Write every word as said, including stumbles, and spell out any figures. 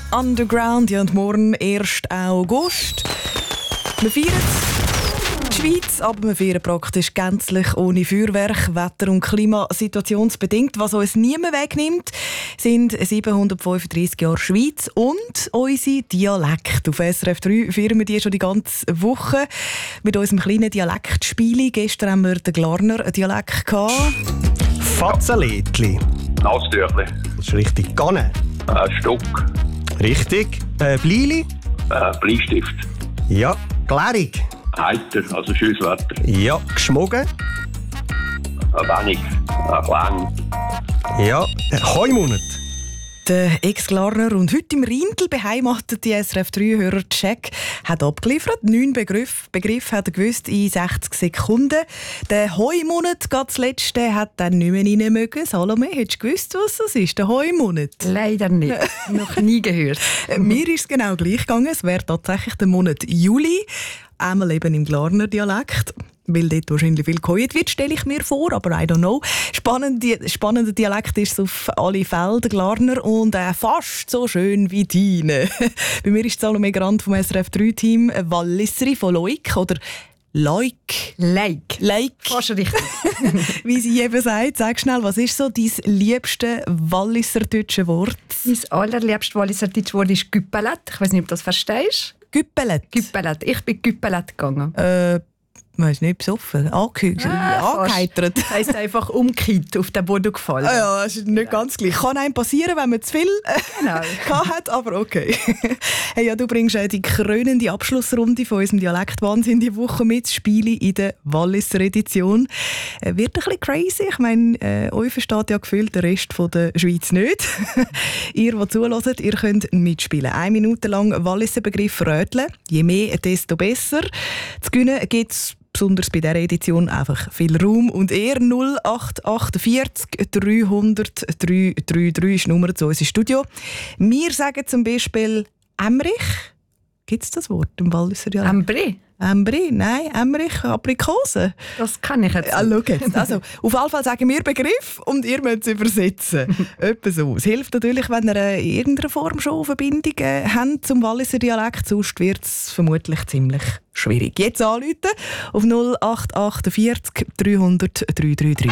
Underground, ja, und morgen, ersten August. Wir feiern die Schweiz, aber wir feiern praktisch gänzlich ohne Feuerwerk, Wetter- und Klimasituationsbedingt. Was uns niemand wegnimmt, sind siebenhundertfünfunddreissig Jahre Schweiz und unsere Dialekte. Auf S R F drei feiern wir die schon die ganze Woche mit unserem kleinen Dialektspiel. Gestern haben wir den Glarner Dialekt gehabt. Fatzeletli. Nasstüchli. Das ist richtig. Ganne. Ein Stock. Richtig. Äh, Blili. Äh, Bleistift. Ja. Klärung. Heiter, also schönes Wetter. Ja. Geschmogen. Ein wenig. Ein Klang. Ja. Äh, Heumonat. Der Ex-Glarner und heute im Rindl beheimatete S R F drei-Hörer Check hat abgeliefert. Neun Begriffe Begriff hat er gewusst in sechzig Sekunden. Der Heumonat, gerade das letzte, hat dann nicht mehr rein mögen. Salome, hättest du gewusst, was das ist, der Heumonat? Leider nicht. Noch nie gehört. Mir ist es genau gleich gegangen. Es wäre tatsächlich der Monat Juli. Einmal eben im Glarner Dialekt. Weil dort wahrscheinlich viel geheult wird, stelle ich mir vor, aber I don't know. Spannender spannende Dialekt ist es auf alle Fälle, der Glarner, und äh, fast so schön wie deine. Bei mir ist Salome Grant vom S R F drei-Team Walliserin von Leuk oder Leuk. Like. Leuk. Fast richtig. Wie sie eben sagt, sag schnell, was ist so dein liebste Walliserdeutsche Wort? Mein allerliebstes Walliser deutsches Wort ist Güppelet. Ich weiß nicht, ob du das verstehst. Güppelet. Güppelet. Ich bin Güppelet gegangen. Äh, Ich weiss nicht, besoffen, angehört, Ah, angeheitert. Das heisst einfach umgekehrt, auf den Boden gefallen. Ah ja, das ist nicht ganz gleich. Kann einem passieren, wenn man zu viel äh, Genau. hat, aber okay. Hey, ja, du bringst äh, die krönende Abschlussrunde von unserem Dialektwahnsinn die Woche mit, Spiele in der Walliser Edition. Äh, wird ein bisschen crazy. Ich meine, äh, euch versteht ja gefühlt der Rest von der Schweiz nicht. Ihr, die zuhört, ihr könnt mitspielen. Eine Minute lang Walliser Begriff rätseln. Je mehr, desto besser. Zu gewinnen gibt es besonders bei dieser Edition einfach viel Raum. Und er null acht acht vier dreihundert dreihundertdreiunddreißig ist die Nummer zu unserem Studio. Wir sagen zum Beispiel Emmerich. Gibt es das Wort im Walliser Dialekt? Ambre. Emmerich? Nein, Emmerich, Aprikose. Das kann ich jetzt Ja, schau jetzt. Also, auf jeden Fall sagen wir Begriff und ihr müsst es übersetzen. Etwa so. Es hilft natürlich, wenn ihr äh, in irgendeiner Form schon Verbindungen äh, habt zum Walliser Dialekt, sonst wird es vermutlich ziemlich schwierig. Jetzt anrufen auf null acht acht vier dreihundert dreihundertdreiunddreißig.